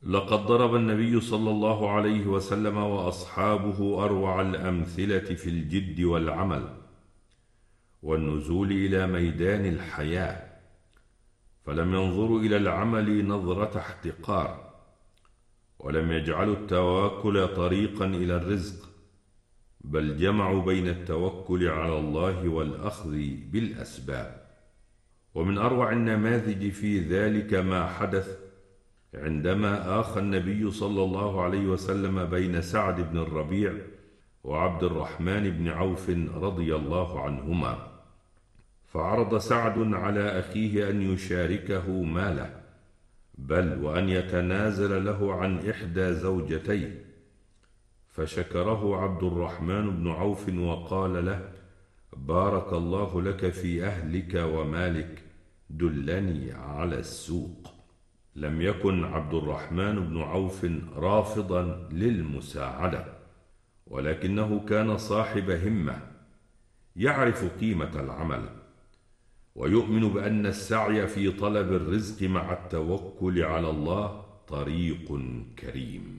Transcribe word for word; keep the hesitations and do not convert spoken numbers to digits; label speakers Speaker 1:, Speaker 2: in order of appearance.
Speaker 1: لقد ضرب النبي صلى الله عليه وسلم وأصحابه أروع الأمثلة في الجد والعمل والنزول إلى ميدان الحياة، فلم ينظروا إلى العمل نظرة احتقار، ولم يجعلوا التوكل طريقا إلى الرزق، بل جمعوا بين التوكل على الله والأخذ بالأسباب. ومن أروع النماذج في ذلك ما حدث عندما آخى النبي صلى الله عليه وسلم بين سعد بن الربيع وعبد الرحمن بن عوف رضي الله عنهما، فعرض سعد على أخيه أن يشاركه ماله، بل وأن يتنازل له عن إحدى زوجتيه، فشكره عبد الرحمن بن عوف وقال له: بارك الله لك في أهلك ومالك، دلني على السوق. لم يكن عبد الرحمن بن عوف رافضا للمساعدة، ولكنه كان صاحب همة، يعرف قيمة العمل، ويؤمن بأن السعي في طلب الرزق مع التوكل على الله طريق كريم.